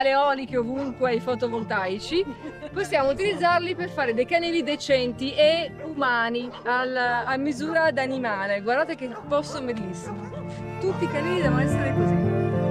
eoliche ovunque, i fotovoltaici, possiamo utilizzarli per fare dei canili decenti e umani a misura d'animale. Guardate che posto bellissimo. Tutti i canili devono essere così.